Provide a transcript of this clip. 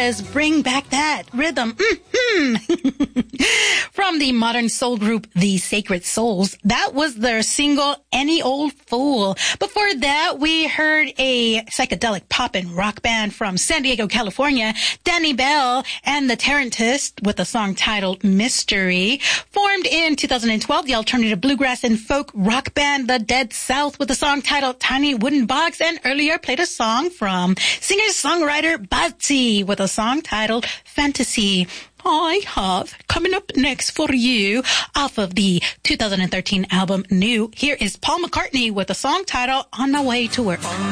Lopez, Bring Back That Rhythm. From the modern soul group The Sacred Souls, that was their single Any Old Fool. Before that, we heard a psychedelic pop and rock band from San Diego, California, Danny Bell and the Tarantist, with a song titled Mystery. Formed in 2012, the alternative bluegrass and folk rock band The Dead South with a song titled Tiny Wooden Box, and earlier played a song from singer-songwriter Batsy with a song titled Fantasy. I have coming up next for you off of the 2013 album New. Here is Paul McCartney with a song titled On My Way to Work.